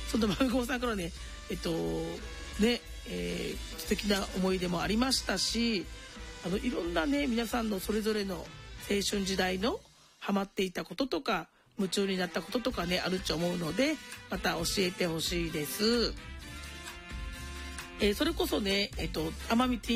そのまめこさんからね素敵な思い出もありましたし、いろんなね皆さんのそれぞれの青春時代のハマっていたこととか夢中になったこととかねあると思うので、また教えてほしいです。それこそね奄美ティ